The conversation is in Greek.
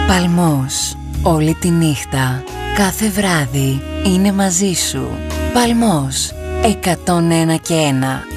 Παλμός. Όλη τη νύχτα, κάθε βράδυ είναι μαζί σου. Παλμός. 101 και 1.